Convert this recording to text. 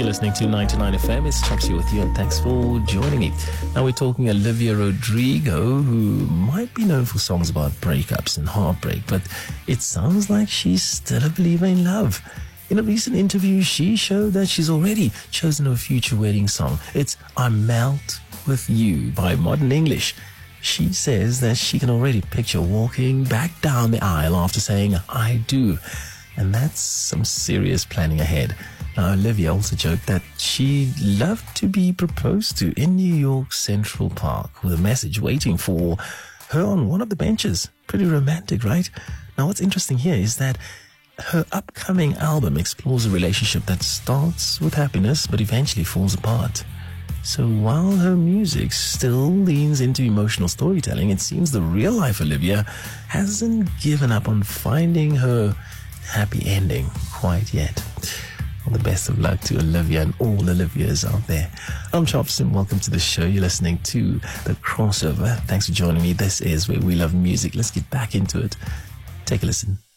You're listening to 99 FM. It's Chops here with you, and thanks for joining me. Now we're talking Olivia Rodrigo, who might be known for songs about breakups and heartbreak, but it sounds like she's still a believer in love. In a recent interview, she showed that she's already chosen her future wedding song. It's I Melt With You by Modern English. She says that she can already picture walking back down the aisle after saying, I do. And that's some serious planning ahead. Now, Olivia also joked that she'd love to be proposed to in New York Central Park with a message waiting for her on one of the benches. Pretty romantic, right? Now, what's interesting here is that her upcoming album explores a relationship that starts with happiness but eventually falls apart. So while her music still leans into emotional storytelling, it seems the real-life Olivia hasn't given up on finding her happy ending quite yet. All the best of luck to Olivia and all Olivias out there. I'm Chops and welcome to the show. You're listening to The Crossover. Thanks for joining me. This is where we love music. Let's get back into it. Take a listen.